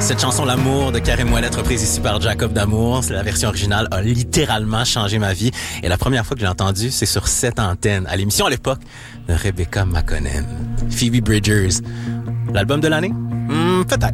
Cette chanson L'amour de Karim Ouellet, reprise ici par Jacob D'Amour, c'est la version originale, a littéralement changé ma vie. Et la première fois que j'ai entendu, c'est sur cette antenne, à l'émission à l'époque de Rebecca McConnell. Phoebe Bridgers. L'album de l'année? Peut-être.